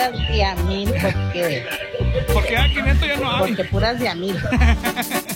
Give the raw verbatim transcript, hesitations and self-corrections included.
puras de a mil, porque, Porque a quinientos ya no hay. porque puras de a mil.